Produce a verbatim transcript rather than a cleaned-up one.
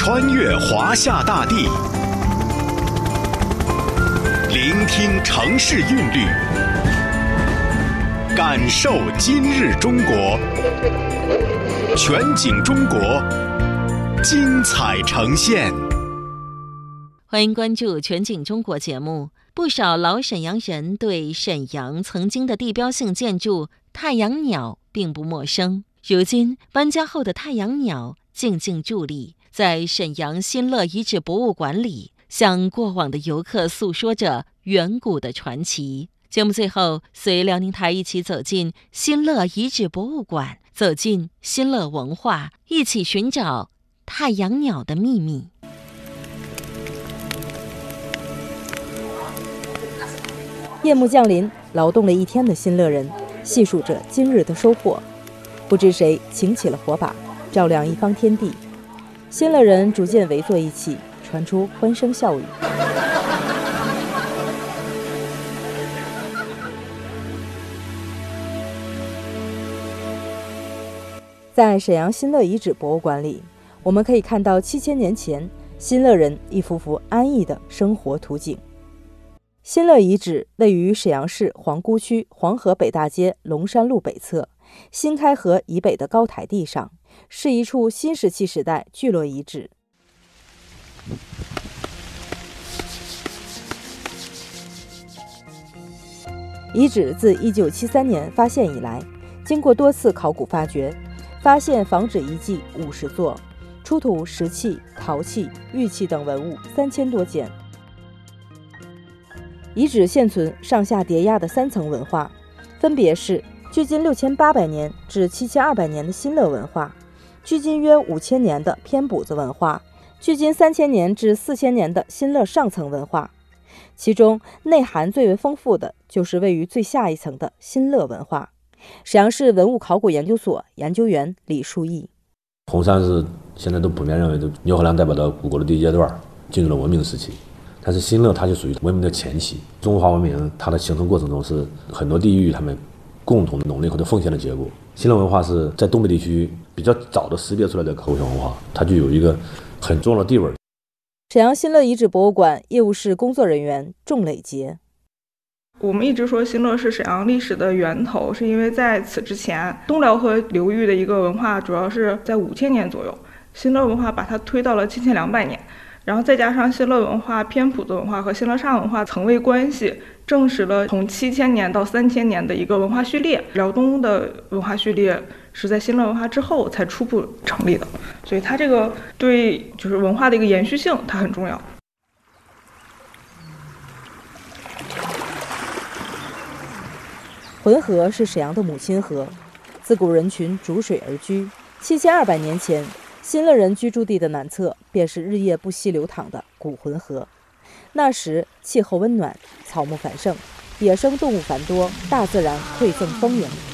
穿越华夏大地，聆听城市韵律，感受今日中国。全景中国，精彩呈现。 欢迎关注全景中国节目。不少老沈阳人对沈阳曾经的地标性建筑太阳鸟并不陌生。如今搬家后的太阳鸟静静伫立在沈阳新乐遗址博物馆里，向过往的游客诉说着远古的传奇。节目最后，随辽宁台一起走进新乐遗址博物馆，走进新乐文化，一起寻找太阳鸟的秘密。 夜幕降临，劳动了一天的新乐人细数着今日的收获。不知谁擎起了火把，照亮一方天地。新乐人逐渐围坐一起，传出欢声笑语。在沈阳新乐遗址博物馆里，我们可以看到七千年前新乐人一幅幅安逸的生活图景。新乐遗址位于沈阳市皇姑区黄河北大街龙山路北侧新开河以北的高台地上，是一处新石器时代聚落遗址。遗址自一九七三年发现以来，经过多次考古发掘，发现仿纸遗迹五十座，出土石器、陶器、玉器等文物三千多件。遗址现存上下叠压的三层文化，分别是距今六千八百年至七千二百年的新乐文化，距今约五千年的偏补子文化，距今三千年至四千年的新乐上层文化。其中内涵最为丰富的就是位于最下一层的新乐文化。沈阳市文物考古研究所研究员李树义： 红山是现在都普遍认为牛河梁代表的古国的第一阶段，进入了文明时期。但是新乐它就属于文明的前期，中华文明它的形成过程中是很多地域他们共同努力或者奉献的结果。新乐文化是在东北地区比较早的识别出来的口腔文化，它就有一个很重要的地位。 沈阳新乐遗址博物馆业务室工作人员仲磊杰： 我们一直说新乐是沈阳历史的源头，是因为在此之前东辽河流域的一个文化主要是在五千年左右，新乐文化把它推到了七千两百年，然后再加上新乐文化、偏朴子文化和新乐上文化层位关系，证实了从七千年到三千年的一个文化序列。辽东的文化序列是在新乐文化之后才初步成立的，所以它这个对就是文化的一个延续性它很重要。 浑河是沈阳的母亲河，自古人群逐水而居。七千二百年前，新乐人居住地的南侧便是日夜不息流淌的古浑河。那时气候温暖，草木繁盛，野生动物繁多，大自然馈赠丰盈。